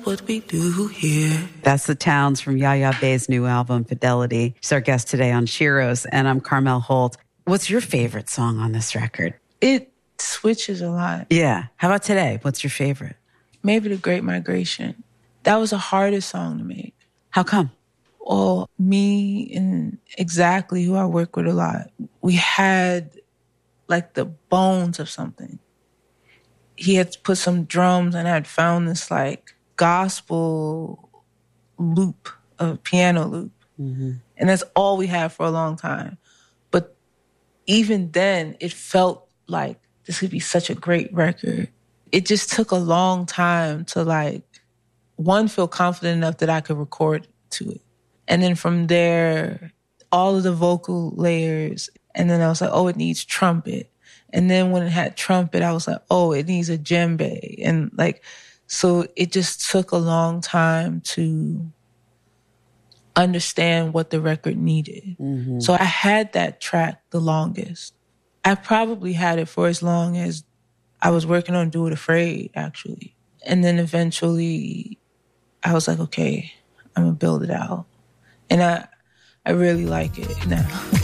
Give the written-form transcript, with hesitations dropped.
What we do here. That's the Towns from Yaya Bay's new album, Fidelity. She's our guest today on Shiros, and I'm Carmel Holt. What's your favorite song on this record? It switches a lot. Yeah. How about today? What's your favorite? Maybe The Great Migration. That was the hardest song to make. How come? Well, me and exactly who I work with a lot, we had like the bones of something. He had put some drums and I had found this like gospel loop, a piano loop. Mm-hmm. And that's all we had for a long time. But even then, it felt like this could be such a great record. It just took a long time to like, one, feel confident enough that I could record to it. And then from there, all of the vocal layers. And then I was like, oh, it needs trumpet. And then when it had trumpet, I was like, oh, it needs a djembe. And like, so it just took a long time to understand what the record needed. Mm-hmm. So I had that track the longest. I probably had it for as long as I was working on Do It Afraid, actually. And then eventually I was like, okay, I'm gonna build it out. And I really like it now.